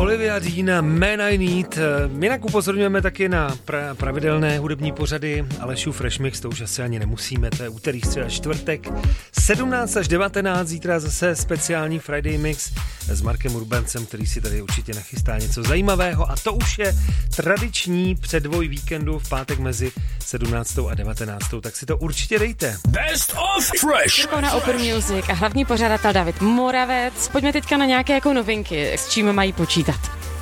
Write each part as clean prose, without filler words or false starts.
Olivia Dean, Man I Need. Jinak upozorňujeme taky na pravidelné hudební pořady Alešův Fresh Mix, to už asi ani nemusíme, to je úterý, středa, čtvrtek, 17 až 19, zítra zase speciální Friday Mix s Markem Urbancem, který si tady určitě nachystá něco zajímavého a to už je tradiční předvoj víkendu v pátek mezi 17. a 19. Tak si to určitě dejte. Best of Fresh! Na Open Music a hlavní pořadatel David Moravec. Pojďme teďka na nějaké jako novinky, s čím mají počítat.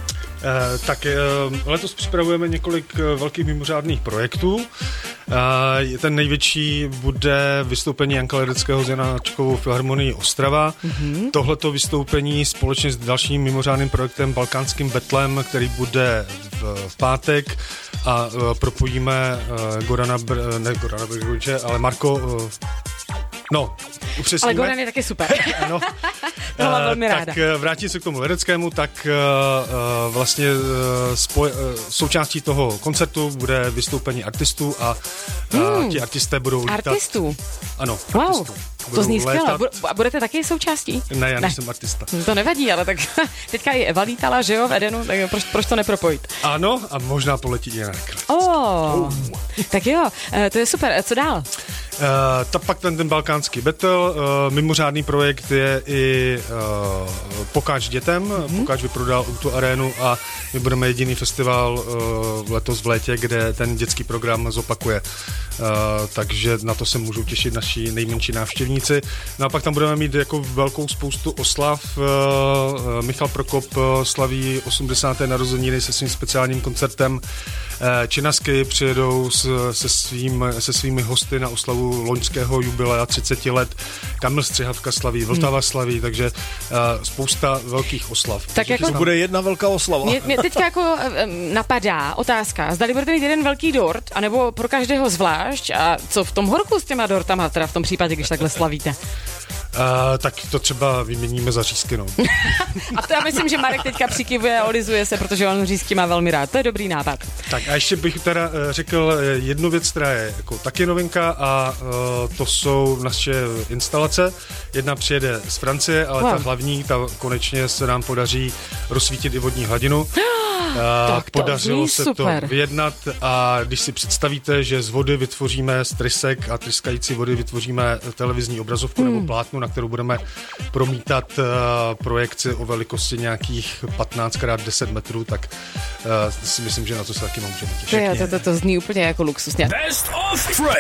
Letos připravujeme několik velkých mimořádných projektů. Ten největší bude vystoupení Janka Ledeckého s Janáčkovou filharmonií Ostrava. Tohleto vystoupení společně s dalším mimořádným projektem Balkánským betlem, který bude v pátek a propojíme upřesníme. Ale Goran je taky super. Ano. Velmi ráda. Tak vrátím se k tomu Ledeckému, tak vlastně součástí toho koncertu bude vystoupení artistů a ti artisté budou lítat. Artistů? Ano, wow. artistů. To zní skvěle. A budete taky součástí? Ne, já nejsem artista. To nevadí, ale tak teďka i Eva lítala, že jo, v Edenu, tak proč to nepropojit? Ano, a možná poletí i na Tak jo, to je super. Co dál? Pak ten Balkánský battle, mimořádný projekt je i Pokáč dětem, Pokáč vyprodal tu arénu a my budeme jediný festival letos v létě, kde ten dětský program zopakuje. Takže na to se můžou těšit naši nejmenší návštěvníci. No a pak tam budeme mít jako velkou spoustu oslav. Michal Prokop slaví 80. narozeniny se svým speciálním koncertem. Činasky přijedou se svými hosty na oslavu loňského jubilea 30 let. Kamil Střihavka slaví, Vltava slaví, takže spousta velkých oslav. Tak jako to bude jedna velká oslava. Mě teďka jako napadá otázka, zdali budete mít jeden velký dort, anebo pro každého zvlášť a co v tom horku s těma dortama, teda v tom případě, když takhle slavíte? Tak to třeba vyměníme za řízky, no. A to já myslím, že Marek teďka přikivuje a olizuje se, protože on řízky má velmi rád. To je dobrý nápad. Tak a ještě bych teda řekl jednu věc, která je jako taky novinka a to jsou naše instalace. Jedna přijede z Francie, ale ta hlavní, ta konečně se nám podaří rozsvítit i vodní hladinu. Podařilo se super. To vyjednat a když si představíte, že z vody vytvoříme z trysek a tryskající vody vytvoříme televizní obrazovku nebo plátnu, na kterou budeme promítat projekci o velikosti nějakých 15x10 metrů, tak si myslím, že na to se taky můžeme těšit. To zní úplně jako luxusně. Best of Fresh!